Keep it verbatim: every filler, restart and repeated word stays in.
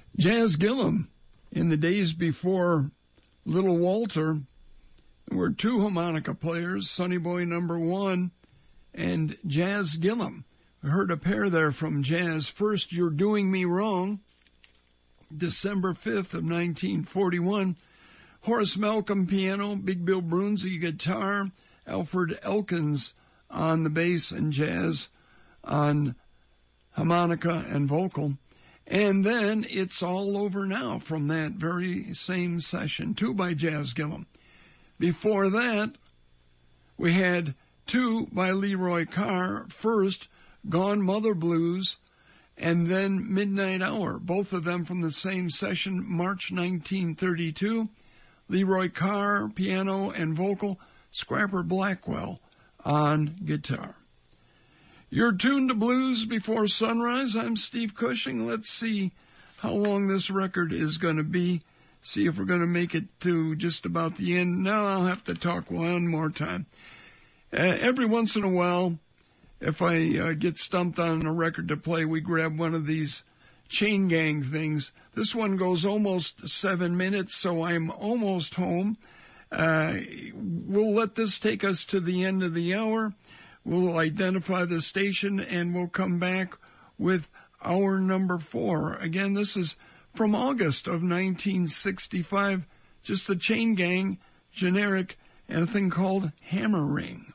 Jazz Gillum, in the days before Little Walter, there were two harmonica players, Sonny Boy number one and Jazz Gillum. We heard a pair there from Jazz. First, You're Doing Me Wrong, December fifth of nineteen forty-one. Horace Malcolm piano, Big Bill Brunzi guitar, Alfred Elkins on the bass, and Jazz on harmonica and vocal. And then It's All Over Now from that very same session, two by Jazz Gillum. Before that, we had two by Leroy Carr. First, Gone Mother Blues, and then Midnight Hour, both of them from the same session, March nineteen thirty-two. Leroy Carr, piano and vocal, Scrapper Blackwell on guitar. You're tuned to Blues Before Sunrise. I'm Steve Cushing. Let's see how long this record is going to be. See if we're going to make it to just about the end. Now I'll have to talk one more time. Uh, every once in a while, if I uh, get stumped on a record to play, we grab one of these chain gang things. This one goes almost seven minutes, so I'm almost home. Uh, we'll let this take us to the end of the hour. We'll identify the station, and we'll come back with hour number four. Again, this is from August of nineteen sixty-five, just the chain gang, generic, and a thing called Hammer Ring.